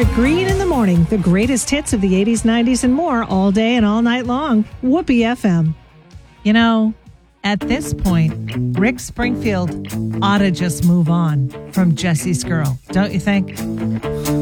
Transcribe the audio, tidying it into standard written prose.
Green in the Morning, the greatest hits of the 80s, 90s, and more all day and all night long. Whoopee FM. You know, at this point, Rick Springfield ought to just move on from Jesse's Girl, don't you think?